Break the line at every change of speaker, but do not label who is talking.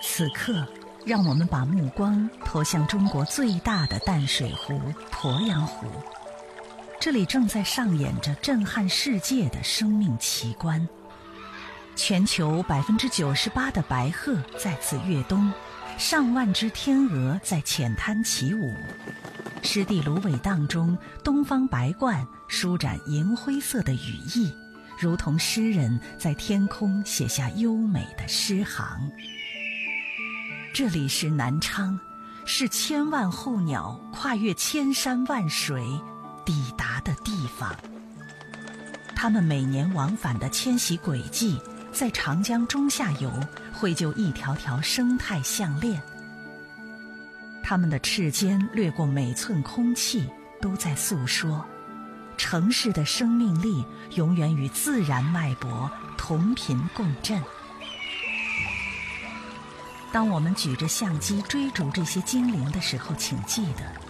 此刻，让我们把目光投向中国最大的淡水湖鄱阳湖，这里正在上演着震撼世界的生命奇观。全球98%的白鹤在此跃冬，上万只天鹅在浅滩起舞。湿地芦苇荡中，东方白鹳舒展银灰色的羽翼，如同诗人在天空写下优美的诗行。这里是南昌，是千万候鸟跨越千山万水抵达的地方。它们每年往返的迁徙轨迹，在长江中下游绘就一条条生态项链。它们的翅尖掠过每寸空气，都在诉说城市的生命力永远与自然脉搏同频共振。当我们举着相机追逐这些精灵的时候，请记得，